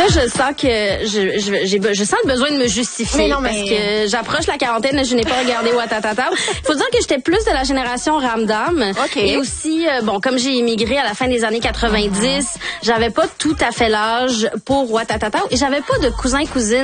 je sens que je sens le besoin de me justifier parce que j'approche la quarantaine et je n'ai pas regardé Ouattatata. Il faut dire que j'étais plus de la génération Ramdam. Et aussi, comme j'ai immigré à la fin des années 90, j'avais pas tout à fait l'âge pour Ouattatata et j'avais pas de cousins-cousines